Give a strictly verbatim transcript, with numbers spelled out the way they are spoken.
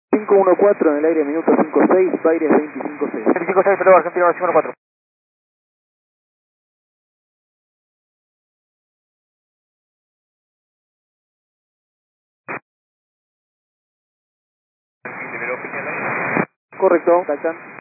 cinco uno cuatro en el aire, minuto cinco seis, Baires veinticinco seis. veinticinco seis, perdón, Argentina cinco uno cuatro. Correcto, Tachan.